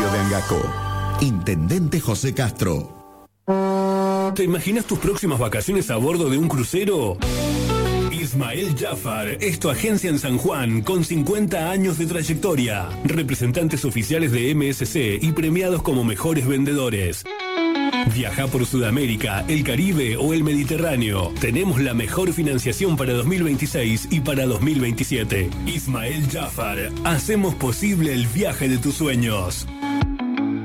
Ministerio de Angaco. Intendente José Castro. ¿Te imaginas tus próximas vacaciones a bordo de un crucero? Ismael Jafar es tu agencia en San Juan con 50 años de trayectoria. Representantes oficiales de MSC y premiados como mejores vendedores. Viaja por Sudamérica, el Caribe o el Mediterráneo. Tenemos la mejor financiación para 2026 y para 2027. Ismael Jafar, hacemos posible el viaje de tus sueños.